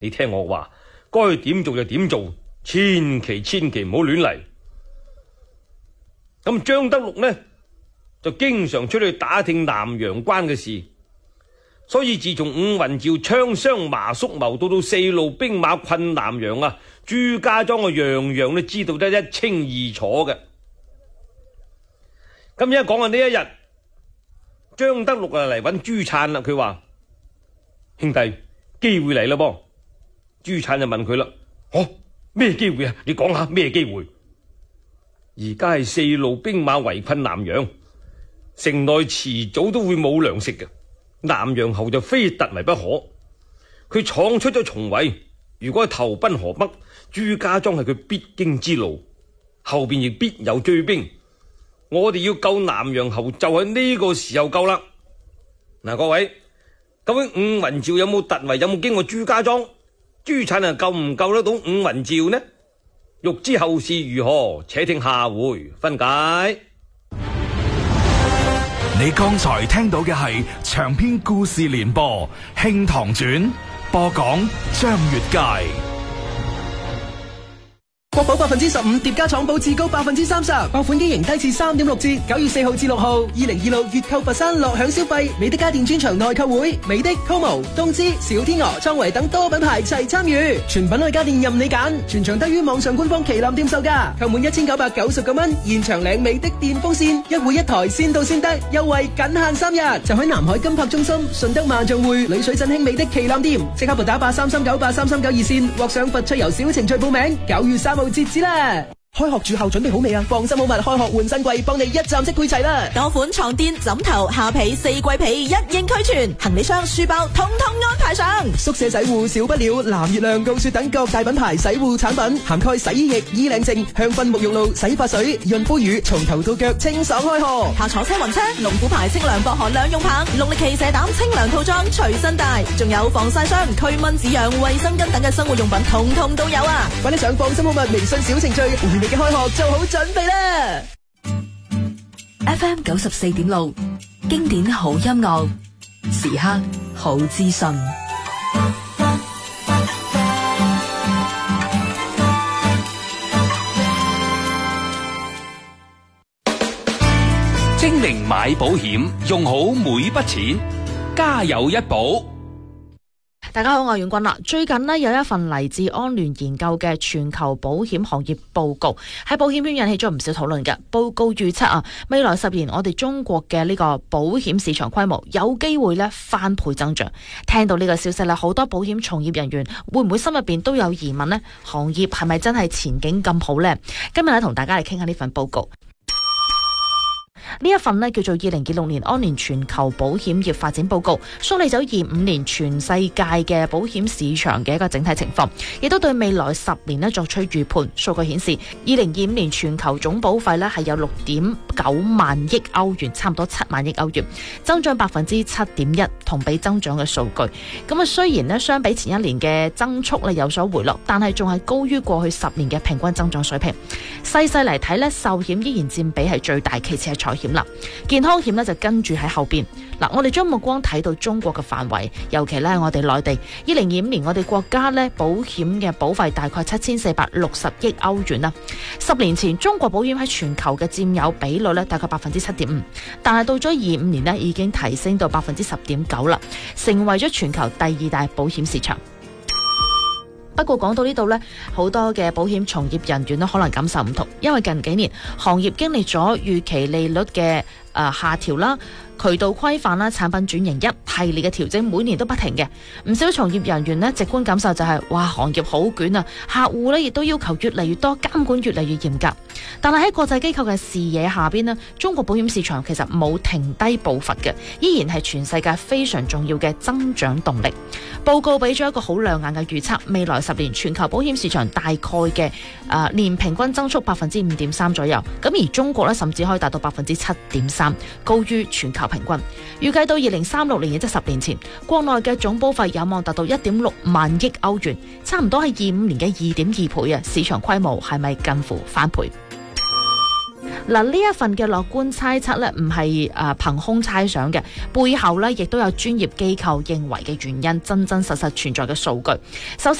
你聽我話，該點做就點做，千祈唔好亂嚟。咁張德祿呢，就經常出去打聽南陽關嘅事，所以自從伍雲照槍傷麻叔謀到四路兵馬困南陽啊，朱家莊啊樣樣都知道得一清二楚嘅。咁而家講嘅呢一日，張德祿啊嚟揾朱粲啦，佢話：兄弟，機會嚟啦噃。朱粲就問佢啦：咩機會啊？你講下咩機會？而家係四路兵馬圍困南陽，城內遲早都會冇糧食嘅。南陽侯就非突圍不可，佢闖出咗重圍，如果投奔河北，朱家莊係佢必經之路，後邊亦必有追兵。我哋要救南陽侯就喺呢個時候救啦。嗱，各位，究竟伍雲照有冇突圍，有冇經過朱家莊？朱粲啊，救唔救得到伍雲照呢？欲知後事如何，且聽下回分解。 你剛才聽到嘅係長篇故事連播《慶堂傳》，播講張月佳。 國保15%疊加廠保至高30%，爆款機型低至3.6折，9月4號至6號，2026月購佛山樂享消費，美的家電專場內購會，美的、Como、東芝、小天鵝、創維等多品牌齊參與，全品類家電任你揀，全場低於網上官方旗艦店售價，購滿1999蚊，現場領美的電風扇，一戶一台，先到先得，優惠僅限3日，就喺南海金柏中心、順德萬象匯、裏水振興美的旗艦店，即刻撥打83398339熱線，或上佛趣遊小程序報名，9月3號截止啦！開學住校準備好未啊？放心好物，開學換新季，幫你一站式配齊啦！ 多款床墊、枕頭、下被、四季被一應俱全，行李箱、書包通通安排上。 宿舍洗護少不了藍月亮、告雪等各大品牌洗護產品，涵蓋洗衣液、衣領淨、香薰沐浴露、洗髮水、潤膚乳，從頭到腳清爽開河。 下坐車雲車、龍虎牌清涼薄荷兩用棒、農曆期蛇膽清涼套裝隨身帶，仲有防曬霜、驅蚊止癢、衛生巾等嘅生活用品，通通都有啊！ 快啲上放心好物微信小程序，你嘅開學做好準備啦。 FM 94.6經典好音樂，時刻好資訊。 精明買保險，用好每筆錢，家有一保。 大家好，我係阮君啦。最近呢，有一份嚟自安聯研究嘅全球保險行業報告，喺保險圈引起咗唔少討論嘅。報告預測啊，未來10年我哋中國嘅呢個保險市場規模有機會咧翻倍增長。聽到呢個消息咧，好多保險從業人員會唔會心入邊都有疑問呢？行業係咪真係前景咁好呢？今日咧同大家嚟傾下呢份報告。呢一份呢叫做2026年安聯全球保險業發展報告，梳理咗25年全世界嘅保險市場嘅一個整體情況，亦都對未來10年呢作出預判。數據顯示，2025年全球總保費呢係有6.9萬億歐元，差唔多7萬億歐元，增長7.1%，同比增長嘅數據。咁啊，雖然呢相比前一年嘅增速呢有所回落，但係仲係高於過去10年嘅平均增長水平。細細嚟睇呢，壽險依然佔比係最大，其次係財險啦，健康險呢就跟住喺後邊。嗱，我哋將目光睇到中國嘅範圍，尤其呢我哋內地，2025年我哋國家呢保險嘅保費大概7460億歐元啦。10年前中國保險喺全球嘅佔有比率呢大概7.5%，但係到咗25年呢已經提升到10.9%啦，成為咗全球第2大保險市場。不過講到呢度呢，好多嘅保險從業人員呢可能感受唔同，因為近幾年行業經歷咗預期利率嘅下調啦、渠道規範啦、產品轉型一系列嘅調整，每年都不停嘅。唔少從業人員呢直觀感受就係，哇，行業好捲啊！客戶呢亦都要求越嚟越多，監管越嚟越嚴格。但係喺國際機構嘅視野下邊呢，中國保險市場其實冇停低步伐嘅，依然係全世界非常重要嘅增長動力。報告俾咗一個好亮眼嘅預測，未來10年全球保險市場大概嘅年平均增速5.3%左右，咁而中國呢甚至可以達到7.3%，高於全球平均。預計到2036年，亦即10年前，國內嘅總保費有望達到1.6萬億歐元，差唔多係25年嘅2.2倍啊！市場規模係咪近乎翻倍？ 嗱，呢一份嘅樂觀猜測呢，唔係憑空猜想嘅，背後呢亦都有專業機構認為嘅原因，真真實實存在嘅數據。首先